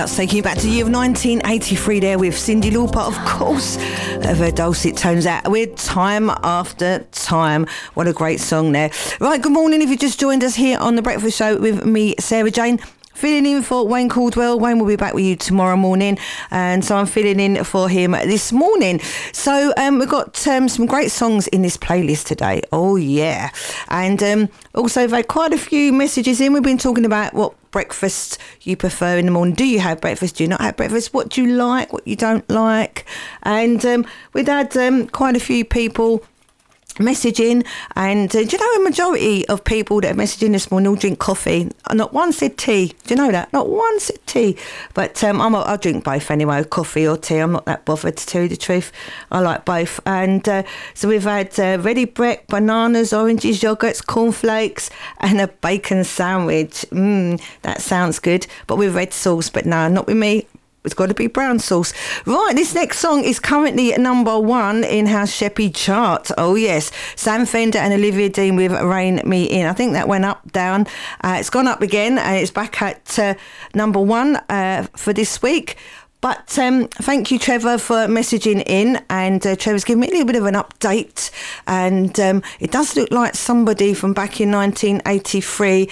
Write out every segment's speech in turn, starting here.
Hearts, taking you back to the year of 1983 there with Cyndi Lauper, of course, of her dulcet tones out with Time After Time. What a great song there. Right, good morning if you just joined us here on The Breakfast Show with me, Sarah Jane. Filling in for Wayne Caldwell. Wayne will be back with you tomorrow morning, and so I'm filling in for him this morning. So we've got some great songs in this playlist today. Oh yeah, and also we've had quite a few messages in. We've been talking about what breakfast you prefer in the morning. Do you have breakfast? Do you not have breakfast? What do you like? What you don't like? And we've had quite a few people messaging, and do you know a majority of people that are messaging this morning all drink coffee? Not one said tea. Do you know that? Not one said tea. But I'll drink both anyway, coffee or tea. I'm not that bothered, to tell you the truth. I like both. And so we've had ready break, bananas, oranges, yogurts, cornflakes, and a bacon sandwich. That sounds good. But with red sauce. But no, not with me. It's got to be brown sauce. Right, this next song is currently at number 1 in House Sheppy chart. Oh yes, Sam Fender and Olivia Dean with Rein Me In. I think that went up, down. It's gone up again, and it's back at number 1 for this week. But thank you, Trevor, for messaging in, and Trevor's giving me a little bit of an update, and it does look like somebody from back in 1983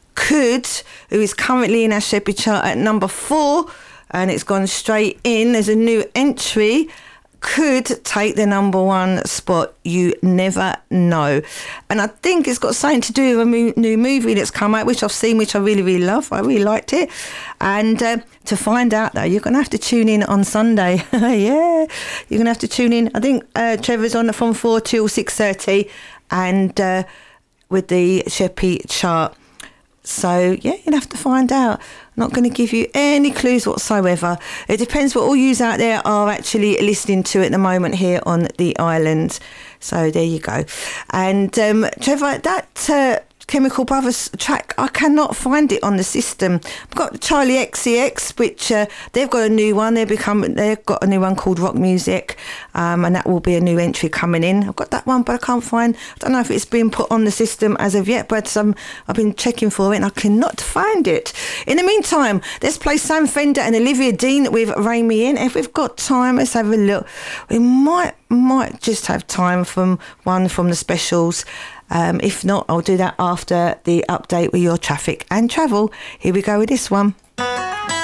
who is currently in our Sheppy chart at number 4, and it's gone straight in. There's a new entry, could take the number 1 spot. You never know. And I think it's got something to do with a new movie that's come out, which I've seen, which I really, really love. I really liked it. And to find out, though, you're going to have to tune in on Sunday. Yeah, you're going to have to tune in. I think Trevor's on from 4 till 6:30, and with the Sheppy chart. So, yeah, you'll have to find out. I'm not going to give you any clues whatsoever. It depends what all yous out there are actually listening to at the moment here on the island. So, there you go. And, Trevor, that Chemical Brothers track, I cannot find it on the system. I've got Charlie XCX, which they've got a new one. They've got a new one called Rock Music, and that will be a new entry coming in. I've got that one, but I can't find. I don't know if it's been put on the system as of yet, but I've been checking for it and I cannot find it. In the meantime, let's play Sam Fender and Olivia Dean with Rein Me In. If we've got time, let's have a look. We might just have time from one from the specials. If not, I'll do that after the update with your traffic and travel. Here we go with this one.